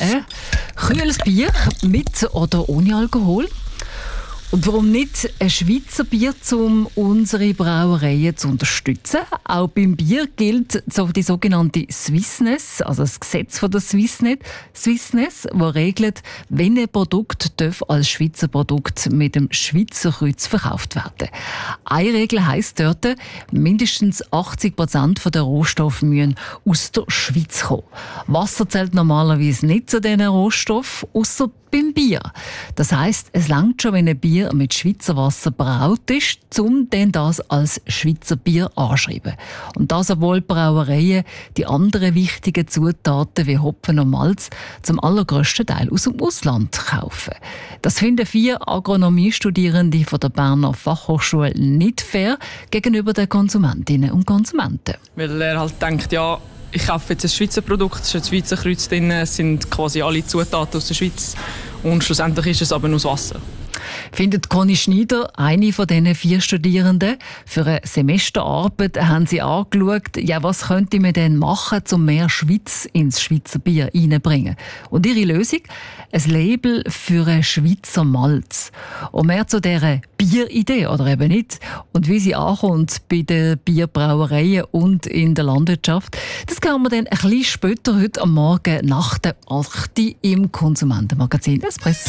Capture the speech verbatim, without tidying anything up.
ein kühles Bier mit oder ohne Alkohol? Und warum nicht ein Schweizer Bier, um unsere Brauereien zu unterstützen? Auch beim Bier gilt so die sogenannte Swissness, also das Gesetz von der Swissnet, Swissness, das regelt, wenn ein Produkt darf als Schweizer Produkt mit dem Schweizer Kreuz verkauft werden. Eine Regel heisst dort, mindestens achtzig Prozent der Rohstoffe müssen aus der Schweiz kommen. Wasser zählt normalerweise nicht zu diesen Rohstoffen, ausser beim Bier. Das heisst, es langt schon, wenn ein Bier mit Schweizer Wasser braut ist, um dann das als Schweizer Bier anschreiben. Und das, obwohl die Brauereien die anderen wichtigen Zutaten wie Hopfen und Malz zum allergrössten Teil aus dem Ausland kaufen. Das finden vier Agronomiestudierende von der Berner Fachhochschule nicht fair gegenüber den Konsumentinnen und Konsumenten. Weil er halt denkt, ja, ich kaufe jetzt ein Schweizer Produkt, es ist ein Schweizer Kreuz drin, es sind quasi alle Zutaten aus der Schweiz und schlussendlich ist es aber nur das Wasser. Findet Conny Schneider, eine von diesen vier Studierenden. Für eine Semesterarbeit haben sie angeschaut, ja, was könnte man denn machen, um mehr Schweiz ins Schweizer Bier reinzubringen. Und ihre Lösung? Ein Label für ein Schweizer Malz. Und mehr zu dieser Bieridee, oder eben nicht, und wie sie ankommt bei den Bierbrauereien und in der Landwirtschaft, das kann man dann ein bisschen später heute am Morgen nach der acht im Konsumentenmagazin Espresso.